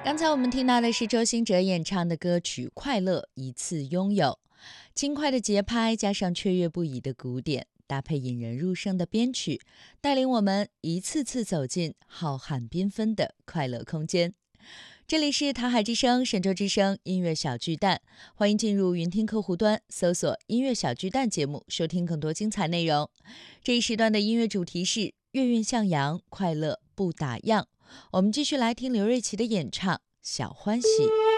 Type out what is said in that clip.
刚才我们听到的是周兴哲演唱的歌曲《快乐一次拥有》，轻快的节拍加上雀跃不已的鼓点，搭配引人入胜的编曲，带领我们一次次走进浩瀚缤纷的快乐空间。这里是台海之声、神州之声音乐小巨蛋，欢迎进入云听客户端，搜索音乐小巨蛋节目，收听更多精彩内容。这一时段的音乐主题是月韵向阳，快乐不打烊。我们继续来听刘瑞琦的演唱《小欢喜》。